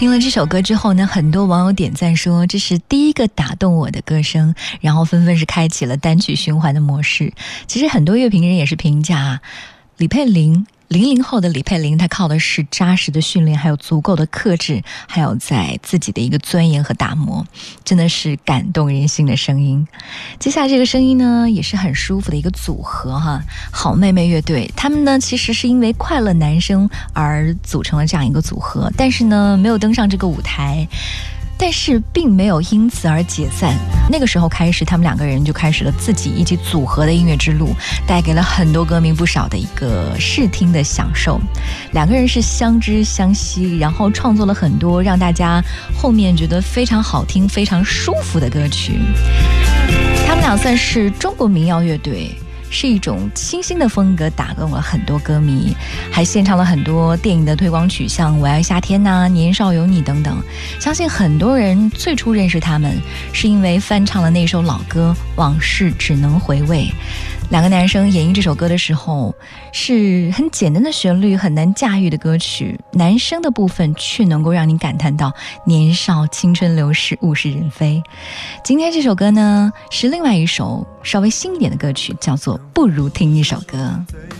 听了这首歌之后呢，很多网友点赞说这是第一个打动我的歌声，然后纷纷是开启了单曲循环的模式。其实很多乐评人也是评价李佩玲00后的李佩玲，她靠的是扎实的训练，还有足够的克制，还有在自己的一个钻研和打磨，真的是感动人心的声音。接下来这个声音呢，也是很舒服的一个组合哈，好妹妹乐队，他们呢其实是因为快乐男声而组成了这样一个组合，但是呢没有登上这个舞台。但是并没有因此而解散，那个时候开始他们两个人就开始了自己一起组合的音乐之路，带给了很多歌迷不少的一个视听的享受。两个人是相知相惜，然后创作了很多让大家后面觉得非常好听非常舒服的歌曲。他们俩算是中国民谣乐队，是一种清新的风格，打动了很多歌迷，还献唱了很多电影的推广曲，像《我爱夏天》呐、年少有你等等。相信很多人最初认识他们是因为翻唱了那首老歌《往事只能回味》。两个男生演绎这首歌的时候，是很简单的旋律，很难驾驭的歌曲，男生的部分却能够让你感叹到年少青春流逝，物是人非。今天这首歌呢，是另外一首稍微新一点的歌曲，叫做《不如听一首歌》。